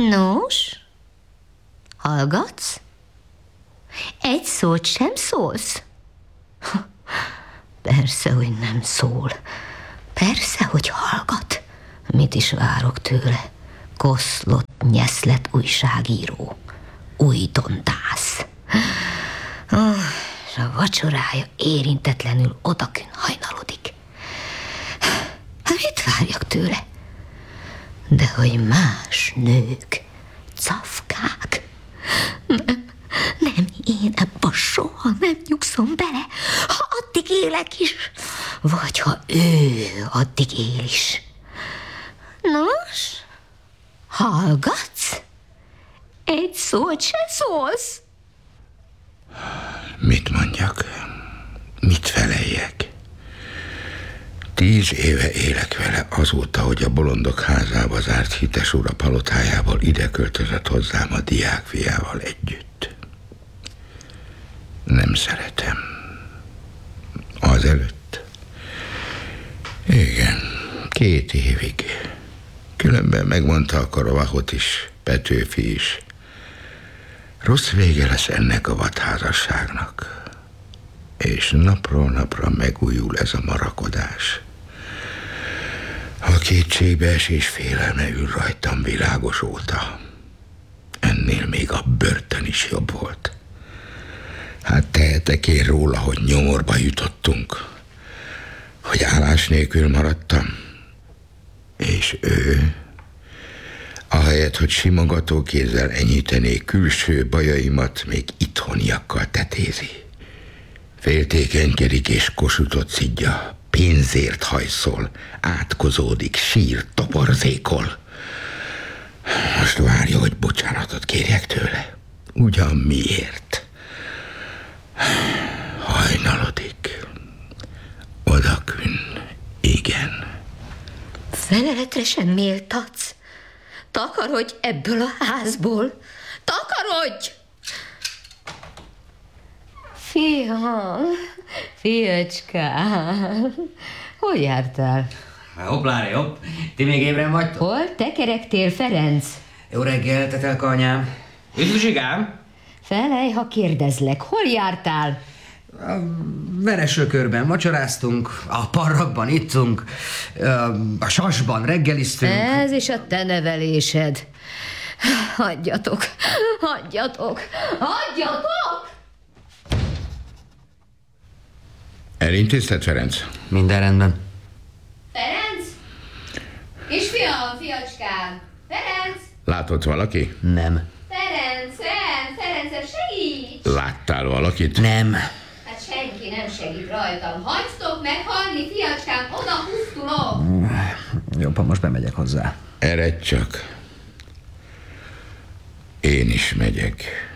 Nos, hallgatsz? Egy szót sem szólsz? Persze, hogy nem szól. Persze, hogy hallgat. Mit is várok tőle? Koszlott, nyeszlet újságíró. Újdondász. És a vacsorája érintetlenül odakün hajnalodik. Mit várjak tőle? De hogy más nők, cafkák. Nem, én ebbe soha nem nyugszom bele, ha addig élek is, vagy ha ő addig él is. Nos, hallgatsz? Egy szót se szólsz? Mit mondjak? Mit feleljek? 10 éve élek vele, azóta, hogy a bolondok házába zárt hites ura palotájából ide költözött hozzám a diákfiával együtt. Nem szeretem. Azelőtt? Igen, 2 évig. Különben megmondta a Karavahot is, Petőfi is. Rossz vége lesz ennek a vadházasságnak. És napról napra megújul ez a marakodás. A kétségbeesés félelme ül rajtam világos óta. Ennél még a börtön is jobb volt. Hát tehetek én róla, hogy nyomorba jutottunk, hogy állás nélkül maradtam. És ő, ahelyett, hogy simogató kézzel enyhítené külső bajaimat, még itthoniakkal tetézi. Féltékenykedik és kosutot szidja, pénzért hajszol, átkozódik, sír, toporzékol. Most várja, hogy bocsánatot kérjek tőle. Ugyan miért? Hajnalodik. Odakün, igen. Feleletre sem méltatsz. Takarodj ebből a házból. Takarodj! Fiam, fiacskám, hol jártál? Hopplára, jobb. Ti még ébren vagytok? Hol tekerektél, Ferenc? Jó reggel, Tetelka anyám. Üdv, Zsigám! Felej, ha kérdezlek, hol jártál? A Veresőkörben vacsoráztunk, a Parrakban ittunk, a Sasban reggeliztünk. Ez is a te nevelésed. Hagyjatok, hagyjatok, hagyjatok! Elintézted, Ferenc? Minden rendben. Ferenc? Kisfiam, fiacskám! Ferenc! Látott valaki? Nem. Ferenc, segíts! Láttál valakit? Nem. Hát senki nem segít rajtam. Hagytok meghalni, fiacskám, oda pusztulok! Jobb, ha most bemegyek hozzá. Eredj csak. Én is megyek.